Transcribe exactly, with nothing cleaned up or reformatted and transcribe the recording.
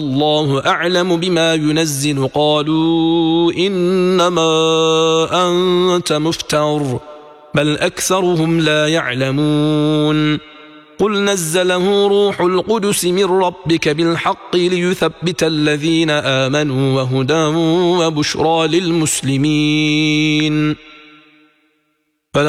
الله أعلم بما ينزل قالوا إنما أنت مفتر بل أكثرهم لا يعلمون قل نزله روح القدس من ربك بالحق ليثبت الذين آمنوا وهدى وبشرى للمسلمين